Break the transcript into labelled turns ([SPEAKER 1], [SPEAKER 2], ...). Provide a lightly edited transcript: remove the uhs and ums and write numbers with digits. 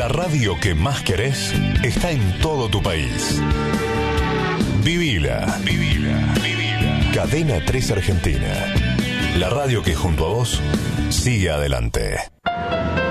[SPEAKER 1] La radio que más querés está en todo tu país. Vivila. Cadena 3 Argentina. La radio que junto a vos sigue adelante.